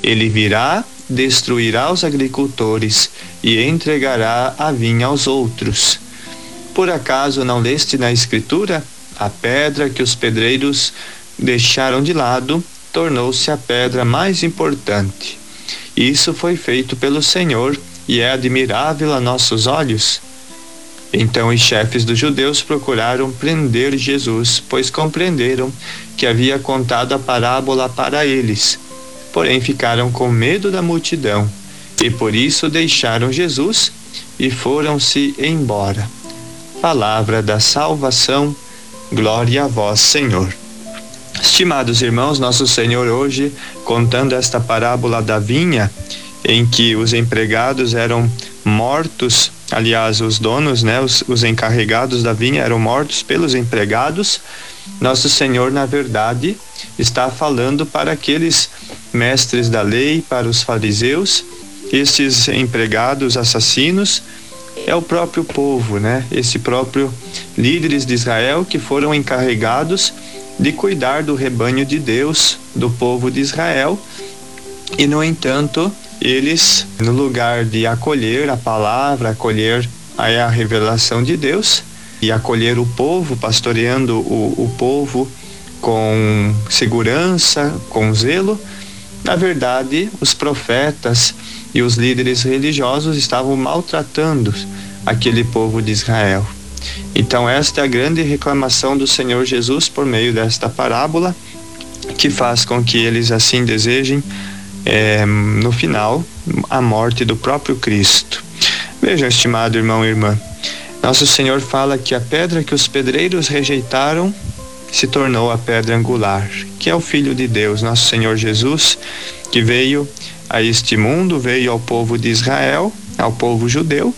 Ele virá, destruirá os agricultores e entregará a vinha aos outros. Por acaso não leste na Escritura? A pedra que os pedreiros deixaram de lado tornou-se a pedra mais importante. Isso foi feito pelo Senhor e é admirável a nossos olhos. Então os chefes dos judeus procuraram prender Jesus, pois compreenderam que havia contado a parábola para eles. Porém ficaram com medo da multidão e por isso deixaram Jesus e foram-se embora. Palavra da salvação, glória a vós, Senhor. Estimados irmãos, nosso Senhor hoje, contando esta parábola da vinha, em que os empregados eram mortos, aliás, os donos, os encarregados da vinha eram mortos pelos empregados. Nosso Senhor, na verdade, está falando para aqueles mestres da lei, para os fariseus. Esses empregados assassinos é o próprio povo, esse próprio líderes de Israel que foram encarregados de cuidar do rebanho de Deus, do povo de Israel. E, no entanto, eles, no lugar de acolher a palavra, acolher a revelação de Deus e acolher o povo, pastoreando o povo com segurança, com zelo, na verdade, os profetas e os líderes religiosos estavam maltratando aquele povo de Israel. Então esta é a grande reclamação do Senhor Jesus por meio desta parábola, que faz com que eles assim desejem no final a morte do próprio Cristo. Vejam, estimado irmão e irmã, nosso Senhor fala que a pedra que os pedreiros rejeitaram se tornou a pedra angular, que é o Filho de Deus, nosso Senhor Jesus, que veio a este mundo, veio ao povo de Israel, ao povo judeu,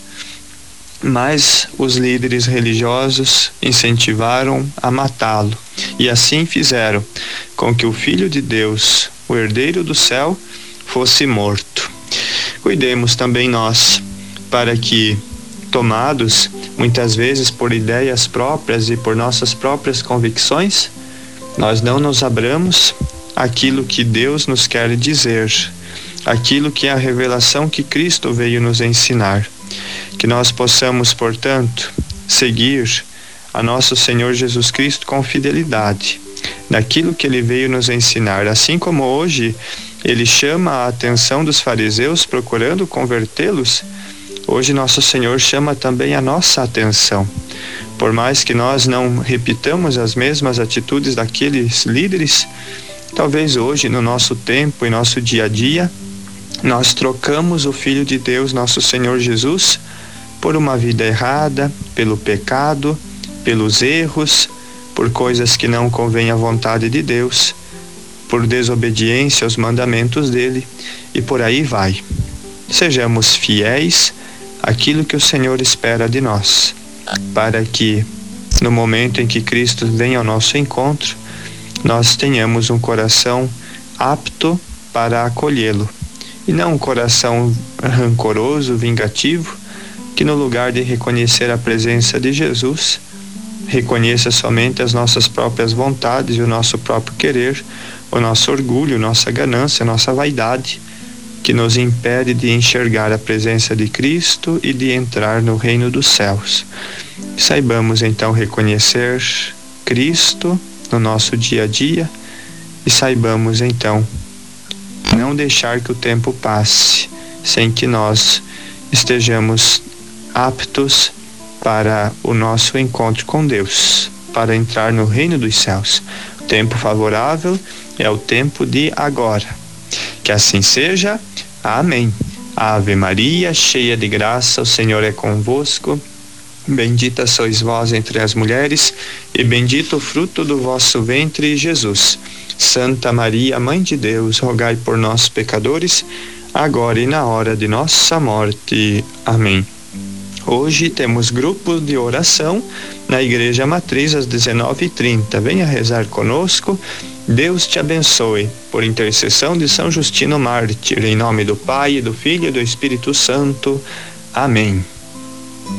mas os líderes religiosos incentivaram a matá-lo, e assim fizeram com que o Filho de Deus, o herdeiro do céu, fosse morto. Cuidemos também nós, para que, tomados muitas vezes por ideias próprias e por nossas próprias convicções, nós não nos abramos àquilo que Deus nos quer dizer, aquilo que é a revelação que Cristo veio nos ensinar. Que nós possamos, portanto, seguir a nosso Senhor Jesus Cristo com fidelidade, naquilo que Ele veio nos ensinar. Assim como hoje Ele chama a atenção dos fariseus procurando convertê-los, hoje nosso Senhor chama também a nossa atenção. Por mais que nós não repitamos as mesmas atitudes daqueles líderes, talvez hoje, no nosso tempo e nosso dia a dia, nós trocamos o Filho de Deus, nosso Senhor Jesus, por uma vida errada, pelo pecado, pelos erros, por coisas que não convêm à vontade de Deus, por desobediência aos mandamentos dele, e por aí vai. Sejamos fiéis àquilo que o Senhor espera de nós, para que, no momento em que Cristo vem ao nosso encontro, nós tenhamos um coração apto para acolhê-lo, e não um coração rancoroso, vingativo, que no lugar de reconhecer a presença de Jesus, reconheça somente as nossas próprias vontades e o nosso próprio querer, o nosso orgulho, nossa ganância, nossa vaidade, que nos impede de enxergar a presença de Cristo e de entrar no reino dos céus. Saibamos então reconhecer Cristo no nosso dia a dia e saibamos então não deixar que o tempo passe sem que nós estejamos aptos para o nosso encontro com Deus, para entrar no reino dos céus. O tempo favorável é o tempo de agora. Que assim seja. Amém. Ave Maria, cheia de graça, o Senhor é convosco. Bendita sois vós entre as mulheres, e bendito o fruto do vosso ventre, Jesus. Santa Maria, Mãe de Deus, rogai por nós, pecadores, agora e na hora de nossa morte. Amém. Hoje temos grupo de oração na Igreja Matriz às 19h30. Venha rezar conosco. Deus te abençoe. Por intercessão de São Justino Mártir, em nome do Pai, do Filho e do Espírito Santo. Amém.